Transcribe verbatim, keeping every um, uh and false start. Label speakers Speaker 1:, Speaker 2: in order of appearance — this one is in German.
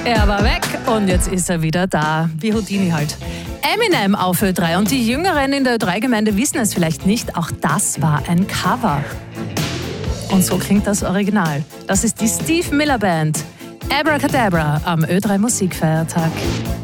Speaker 1: Er war weg und jetzt ist er wieder da, wie Houdini halt. Eminem auf Ö drei und die Jüngeren in der Ö drei Gemeinde wissen es vielleicht nicht, auch das war ein Cover. Und so klingt das Original. Das ist die Steve Miller Band. Abracadabra am Ö drei Musikfeiertag.